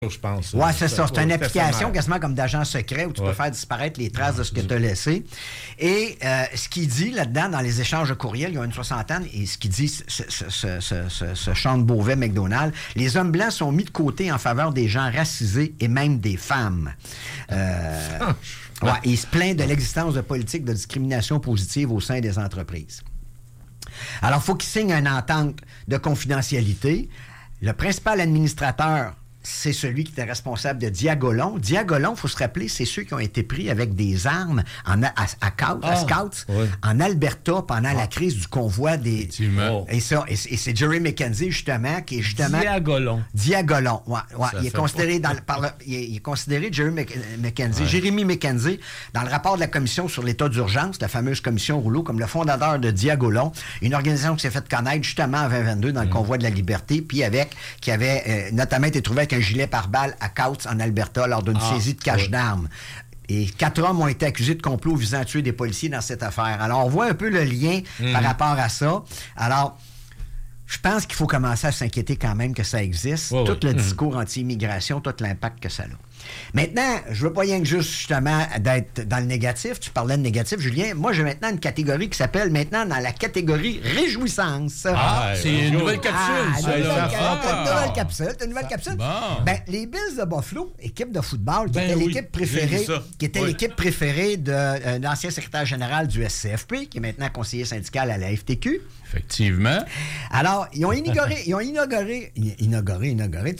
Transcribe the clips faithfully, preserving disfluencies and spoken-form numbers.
je pense. Oui, c'est ça. C'est une application quasiment comme d'agent secret où tu ouais. peux faire disparaître les traces de ce que tu as laissé. Et euh, ce qu'il dit là-dedans, dans les échanges de courriels, il y a une soixantaine, et ce qu'il dit, ce, ce, ce, ce, ce, ce Sean Beauvais McDonald, les hommes blancs sont mis de côté en faveur des gens racisés et même des femmes. Euh, ouais, il se plaint de l'existence de politiques de discrimination positive au sein des entreprises. Alors, il faut qu'il signe une entente de confidentialité. Le principal administrateur, c'est celui qui était responsable de Diagolon. Diagolon, il faut se rappeler, c'est ceux qui ont été pris avec des armes en, à, à, à, à Scouts, ah, ouais. en Alberta, pendant ah. la crise du convoi des... Oh. Et, ça, et, et c'est Jerry McKenzie, justement, qui est justement... Diagolon. Diagolon, ouais. ouais. Il, est considéré dans, par le, il, est, il est considéré, Jerry McKenzie, ouais. Jérémy McKenzie, dans le rapport de la Commission sur l'état d'urgence, la fameuse Commission Rouleau, comme le fondateur de Diagolon, une organisation qui s'est fait connaître justement en vingt vingt-deux dans le mmh. convoi de la liberté, puis avec, qui avait euh, notamment été trouvé avec un gilet pare-balles à Coutts, en Alberta, lors d'une ah, saisie de cache ouais. d'armes. Et quatre hommes ont été accusés de complot visant à tuer des policiers dans cette affaire. Alors, on voit un peu le lien mmh. par rapport à ça. Alors, je pense qu'il faut commencer à s'inquiéter quand même que ça existe. Ouais, tout ouais. le mmh. discours anti-immigration, tout l'impact que ça a. Maintenant, je veux pas rien que juste, justement, d'être dans le négatif. Tu parlais de négatif, Julien. Moi, j'ai maintenant une catégorie qui s'appelle maintenant dans la catégorie réjouissance. Ah, c'est une nouvelle capsule, ah, ça. Une nouvelle, ah. une nouvelle capsule. Une nouvelle capsule. Bon. Ben, les Bills de Buffalo, équipe de football, qui ben était oui, l'équipe préférée, qui était oui. l'équipe préférée de euh, l'ancien secrétaire général du S C F P, qui est maintenant conseiller syndical à la F T Q. Effectivement. Alors, ils ont inauguré, ils ont inauguré, inauguré, inauguré.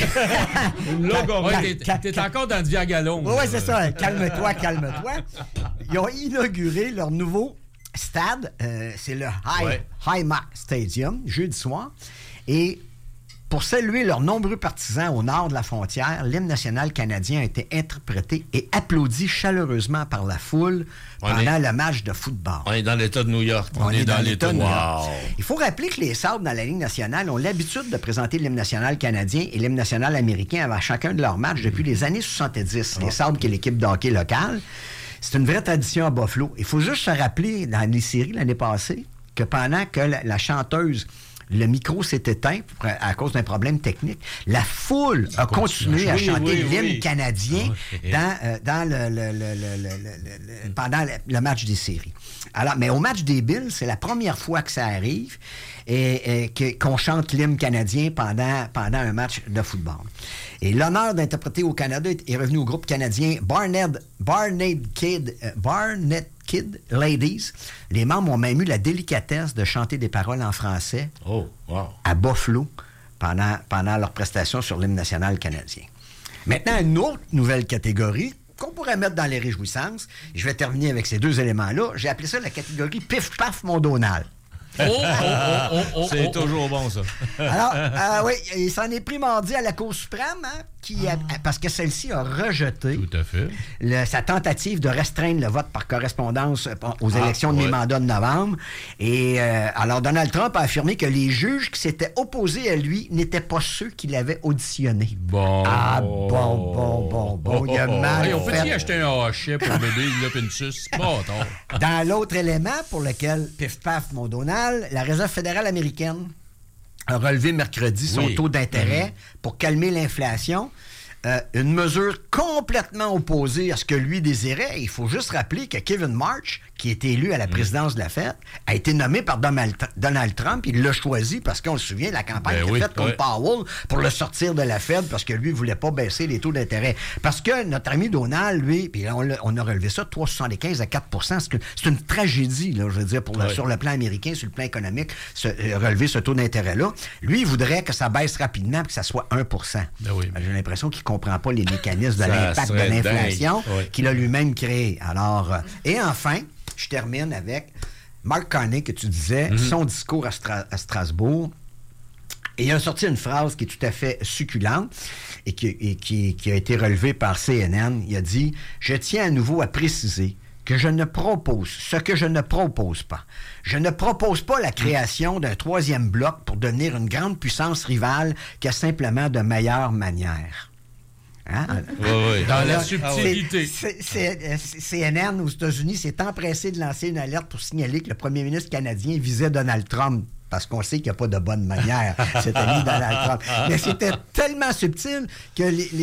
inauguré. T'es encore dans le Diagalon. Oui, ouais, c'est ça. Calme-toi, calme-toi. Ils ont inauguré leur nouveau stade. Euh, c'est le High, ouais. Highmark Stadium, jeudi soir. Et pour saluer leurs nombreux partisans au nord de la frontière, l'hymne national canadien a été interprété et applaudi chaleureusement par la foule on pendant est, le match de football. On est dans l'État de New York. On, on est, est dans, dans l'État de New York. Wow. Il faut rappeler que les Sabres dans la Ligue nationale ont l'habitude de présenter l'hymne national canadien et l'hymne national américain avant chacun de leurs matchs depuis les années soixante-dix. Oh. Les Sabres, qui est l'équipe de hockey locale, c'est une vraie tradition à Buffalo. Il faut juste se rappeler, dans les séries l'année passée, que pendant que la, la chanteuse... le micro s'est éteint à cause d'un problème technique. La foule a continué à chanter oui, oui, l'hymne oui. canadien okay. dans, euh, dans le, le, le, le, le, le, le, pendant le, le match des séries. Alors, mais au match des Bills, c'est la première fois que ça arrive et, et que, qu'on chante l'hymne canadien pendant, pendant un match de football. Et l'honneur d'interpréter au Canada est revenu au groupe canadien Barnet, Barnet Kid, euh, Barnet Kid Ladies. Les membres ont même eu la délicatesse de chanter des paroles en français oh, wow. à Buffalo pendant, pendant leur prestation sur l'hymne national canadien. Maintenant, une autre nouvelle catégorie qu'on pourrait mettre dans les réjouissances. Je vais terminer avec ces deux éléments-là. J'ai appelé ça la catégorie Pif-Paf Mon Donald. Oh, oh, oh, oh, oh, c'est oh, toujours bon, ça. Alors, euh, oui, il s'en est pris mardi à la Cour suprême, hein, qui a, ah. parce que celle-ci a rejeté Tout à fait. Le, sa tentative de restreindre le vote par correspondance aux ah, élections de ouais. mi-mandat de novembre. Et euh, alors, Donald Trump a affirmé que les juges qui s'étaient opposés à lui n'étaient pas ceux qui l'avaient auditionné. Bon. Ah, bon, bon, bon, bon. Oh, il a mal hey, on fait. peut-y acheter un hachet pour bébé, il a une suce. Bon, dans l'autre élément pour lequel Pif-Paf, mon Donald, la Réserve fédérale américaine a relevé mercredi son oui. taux d'intérêt mmh. pour calmer l'inflation. Euh, une mesure complètement opposée à ce que lui désirait. Il faut juste rappeler que Kevin March, qui est élu à la présidence mmh. de la Fed, a été nommé par Donald, Donald Trump. Il l'a choisi parce qu'on se souvient de la campagne ben qu'il oui, a faite contre ouais. Powell pour le sortir de la Fed parce que lui ne voulait pas baisser les taux d'intérêt. Parce que notre ami Donald, lui, puis on, on a relevé ça de trois virgule soixante-quinze à quatre pour cent. C'est une, c'est une tragédie, là, je veux dire, pour le, ouais. sur le plan américain, sur le plan économique, ce, euh, relever ce taux d'intérêt-là. Lui, il voudrait que ça baisse rapidement et que ça soit un pour cent. Ben oui, mais... J'ai l'impression qu'il ne comprend pas les mécanismes de l'impact de l'inflation ouais. qu'il a lui-même créé. Alors, euh, et enfin, je termine avec Mark Carney, que tu disais, mm-hmm. son discours à, Stra- à Strasbourg. Et il a sorti une phrase qui est tout à fait succulente et qui, et qui, qui a été relevée par C N N. Il a dit « Je tiens à nouveau à préciser que je ne propose ce que je ne propose pas. Je ne propose pas la création d'un troisième bloc pour devenir une grande puissance rivale qui a simplement de meilleures manières. » Hein? Oui, oui. Dans la Alors, subtilité. c'est- c'est- c'est- C N N aux États-Unis s'est empressé de lancer une alerte pour signaler que le premier ministre canadien visait Donald Trump. Parce qu'on sait qu'il n'y a pas de bonne manière, cet ami Donald Trump. Mais c'était tellement subtil que les, les